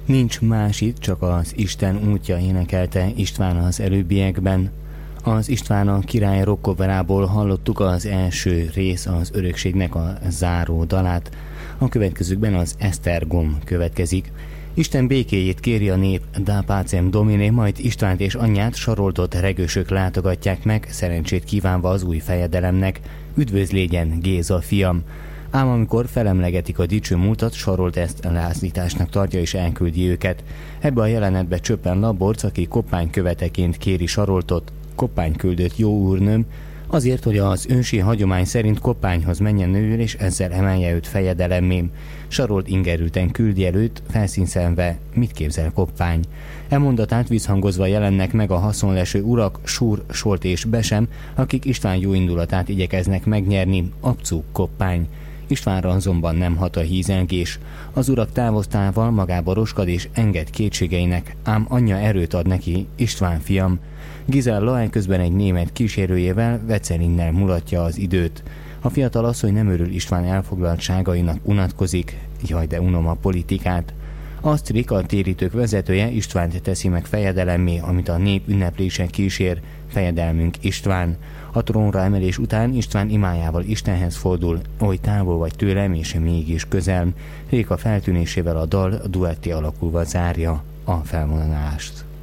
Nincs más itt, csak az Isten útja, énekelte István az előbbiekben. Az István a király rockoperából hallottuk az első rész, az örökségnek a záró dalát. A következőkben az Esztergom következik. Isten békéjét kéri a nép, da pacem domine, majd Istvánt és anyját saroltott regősök látogatják meg, szerencsét kívánva az új fejedelemnek. Üdvözlégyen, Géza fiam! Ám amikor felemlegetik a dicső múltat, Sarolt ezt lázításnak tartja és elküldi őket. Ebbe a jelenetbe csöppen Laborc, aki koppányköveteként kéri Saroltot. Koppány küldött, jó úrnőm, azért, hogy az ősi hagyomány szerint koppányhoz menjen nőül, és ezzel emelje őt fejedelemmé. Sarolt ingerülten küldi előtt, felszínszenve, mit képzel koppány. E mondatát visszhangozva jelennek meg a haszonleső urak, Súr, Solt és Besem, akik István jó indulatát igyekeznek megnyerni, abcú koppány. Istvánra azonban nem hat a hízelgés. Az urak távoztával magába roskad és enged kétségeinek, ám anyja erőt ad neki, István fiam. Gizella eközben egy német kísérőjével Vecelinnel mulatja az időt. A fiatal asszony nem örül István elfoglaltságainak, unatkozik, jaj de unom a politikát. Asztrik, a térítők vezetője Istvánt teszi meg fejedelemmé, amit a nép ünneplésen kísér, fejedelmünk István. A trónra emelés után István imájával Istenhez fordul, oly távol vagy tőlem és mégis közel. Réka feltűnésével a dal duetti alakulva zárja a felvonulást.